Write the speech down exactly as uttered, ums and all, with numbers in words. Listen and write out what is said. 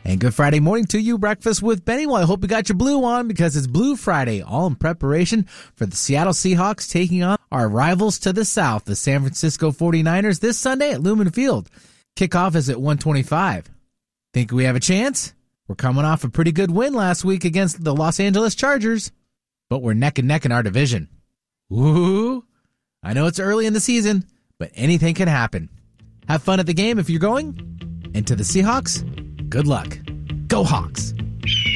And good Friday morning to you, Breakfast with Benny. Well, I hope you got your blue on because it's Blue Friday, all in preparation for the Seattle Seahawks taking on our rivals to the south, the San Francisco forty-niners, this Sunday at Lumen Field. Kickoff is at one twenty-five. Think we have a chance? We're coming off a pretty good win last week against the Los Angeles Chargers, but we're neck and neck in our division. Woo! I know it's early in the season, but anything can happen. Have fun at the game if you're going. And to the Seahawks, good luck. Go Hawks!